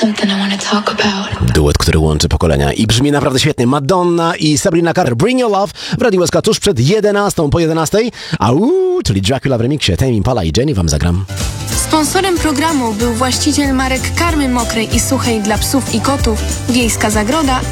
Duet, który łączy pokolenia i brzmi naprawdę świetnie. Madonna i Sabrina Carter. Bring Your Love w Radiu SK tuż przed 11, po 11. Czyli Dracula w remiksie. Tame Impala i Jenny wam zagram. Sponsorem programu był właściciel marek karmy mokrej i suchej dla psów i kotów, Wiejska Zagroda